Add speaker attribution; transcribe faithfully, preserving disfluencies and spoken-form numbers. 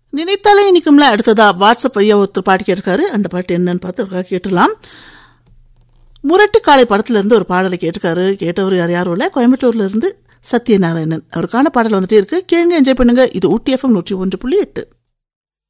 Speaker 1: நினைத்தாலே இனிக்கும்ல. அடுத்ததா வாட்ஸ்அப் வழியா ஒருத்தர் பாட்டு கேட்டிருக்காரு. அந்த பாட்டு என்னன்னு பார்த்து கேட்டுலாம். முரட்டு காலை படத்துல இருந்து ஒரு பாடலை கேட்டிருக்காரு. கேட்டவர் யார் யாரும் இல்ல, கோயம்புத்தூர்ல இருந்து சத்யநாராயணன். அவருக்கான பாடல் வந்துட்டே இருக்கு. கேளுங்க, என்ஜாய் பண்ணுங்க. இது ஊட்டி எஃப்எம் நூற்றி ஒன்று புள்ளி எட்டு.